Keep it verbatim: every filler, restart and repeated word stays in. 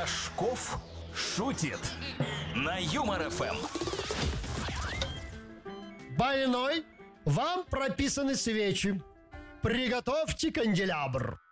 Рожков шутит на Юмор ФМ. Больной, вам прописаны свечи. Приготовьте канделябр.